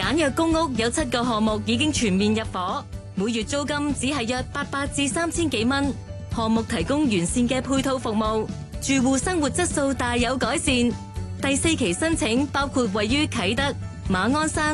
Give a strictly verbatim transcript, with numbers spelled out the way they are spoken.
簡約公屋有七個項目已經全面入伙，每月租金只係約八百至三千幾蚊。項目提供完善嘅配套服務，住戶生活質素大有改善。第四期申請包括位於啟德、馬鞍山、